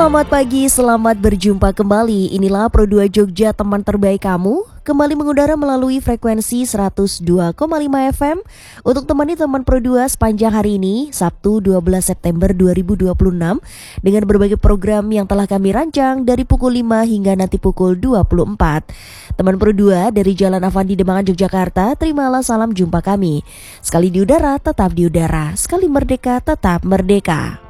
Selamat pagi, selamat berjumpa kembali. Inilah Pro 2 Jogja, teman terbaik kamu, kembali mengudara melalui frekuensi 102,5 FM untuk temani teman Pro 2 sepanjang hari ini, Sabtu 12 September 2026, dengan berbagai program yang telah kami rancang dari pukul 5 hingga nanti pukul 24. Teman Pro 2 dari Jalan Avandi Demangan Yogyakarta, terimalah salam jumpa kami. Sekali di udara, tetap di udara. Sekali merdeka, tetap merdeka.